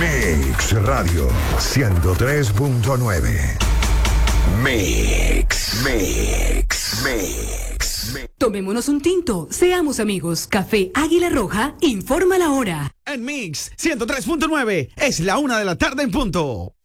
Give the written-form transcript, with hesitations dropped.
Mix Radio 103.9. Mix. Tomémonos un tinto, seamos amigos. Café Águila Roja informa la hora. En Mix 103.9 es la 1 de la tarde en punto.